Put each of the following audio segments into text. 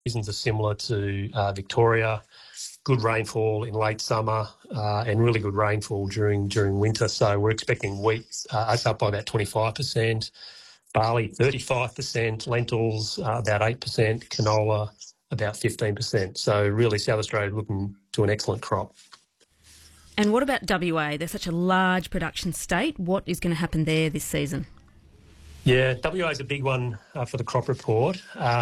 Reasons are similar to Victoria. Good rainfall in late summer and really good rainfall during winter. So we're expecting wheat up by about 25%, barley 35%, lentils about 8%, canola about 15%. So really South Australia looking to an excellent crop. And what about WA? They're such a large production state. What is going to happen there this season? Yeah, WA is a big one for the crop report.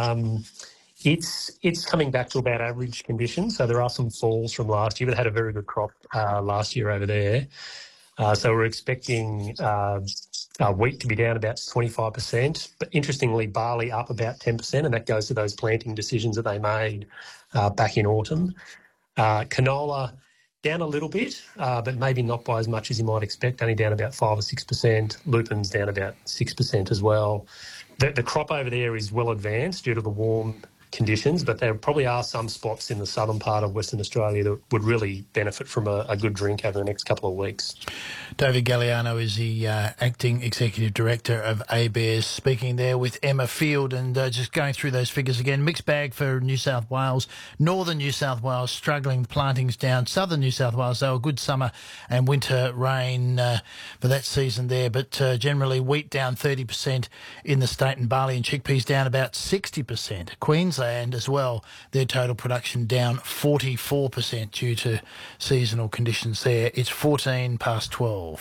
It's coming back to about average conditions. So there are some falls from last year, but had a very good crop last year over there. So we're expecting wheat to be down about 25%. But interestingly, barley up about 10%, and that goes to those planting decisions that they made back in autumn. Canola down a little bit, but maybe not by as much as you might expect, only down about 5 or 6%. Lupin's down about 6% as well. The crop over there is well advanced due to the warm conditions, but there probably are some spots in the southern part of Western Australia that would really benefit from a good drink over the next couple of weeks. David Galliano is the Acting Executive Director of ABARES, speaking there with Emma Field, and just going through those figures again. Mixed bag for New South Wales. Northern New South Wales struggling, plantings down. Southern New South Wales, though, a good summer and winter rain for that season there, but generally wheat down 30% in the state, and barley and chickpeas down about 60%. Queensland as well, their total production down 44% due to seasonal conditions there. It's 14 past 12.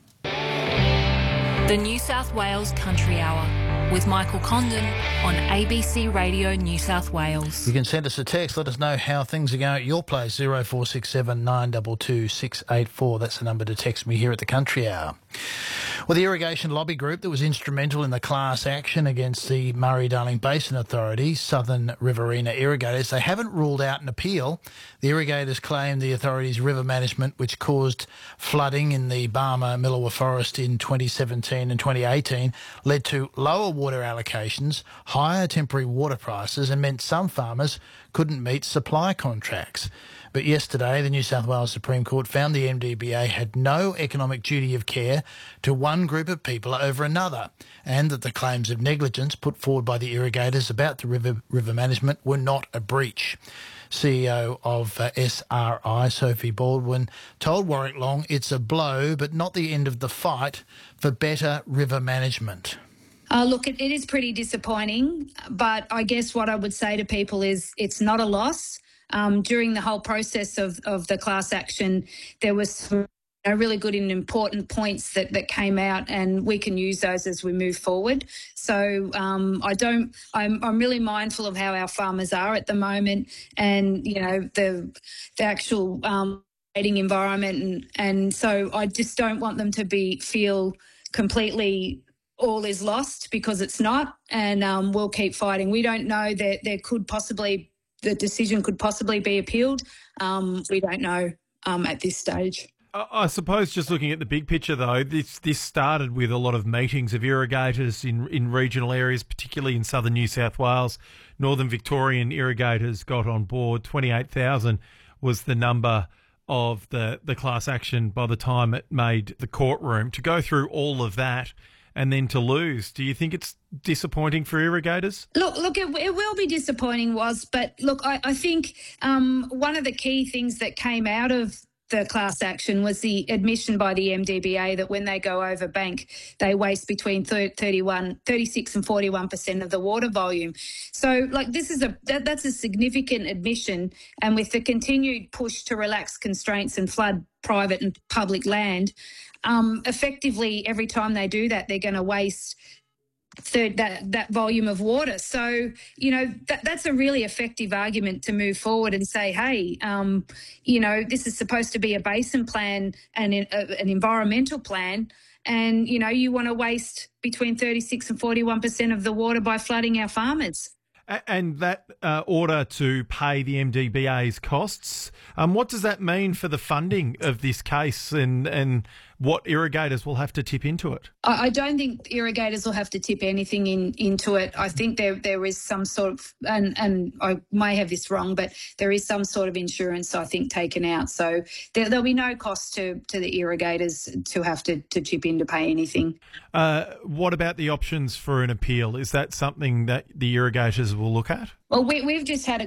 The New South Wales Country Hour with Michael Condon on ABC Radio New South Wales. You can send us a text. Let us know how things are going at your place. 0467 922 684. That's the number to text me here at the Country Hour. Well, the irrigation lobby group that was instrumental in the class action against the Murray-Darling Basin Authority, Southern Riverina Irrigators, they haven't ruled out an appeal. The irrigators claim the authority's river management, which caused flooding in the Barmah-Millawa Forest in 2017 and 2018, led to lower water allocations, higher temporary water prices, and meant some farmers couldn't meet supply contracts. But yesterday, the New South Wales Supreme Court found the MDBA had no economic duty of care to one group of people over another, and that the claims of negligence put forward by the irrigators about the river management were not a breach. CEO of SRI, Sophie Baldwin, told Warwick Long it's a blow but not the end of the fight for better river management. Look, it is pretty disappointing, but I guess what I would say to people is it's not a loss. During the whole process of the class action, there was some really good and important points that came out, and we can use those as we move forward. So I'm really mindful of how our farmers are at the moment, and the actual trading environment, and so I just don't want them to feel completely all is lost, because it's not, and we'll keep fighting. We don't know that the decision could possibly be appealed. We don't know at this stage. I suppose just looking at the big picture, though, this started with a lot of meetings of irrigators in regional areas, particularly in southern New South Wales. Northern Victorian irrigators got on board. 28,000 was the number of the class action by the time it made the courtroom. To go through all of that and then to lose, do you think it's disappointing for irrigators? Look, it will be disappointing, but look, I think one of the key things that came out of the class action was the admission by the MDBA that when they go over bank, they waste between 36 and 41% of the water volume. So, that's a significant admission, and with the continued push to relax constraints and flood private and public land, effectively every time they do that, they're going to waste that volume of water. So, that's a really effective argument to move forward and say, hey, this is supposed to be a basin plan and an environmental plan, and, you want to waste between 36 and 41% of the water by flooding our farmers. And that order to pay the MDBA's costs, what does that mean for the funding of this case, and what irrigators will have to tip into it? I don't think irrigators will have to tip anything into it. I think there is some sort of, and I may have this wrong, but there is some sort of insurance, I think, taken out. So there'll be no cost to the irrigators to have to chip in to pay anything. What about the options for an appeal? Is that something that the irrigators will look at? Well, we've just had a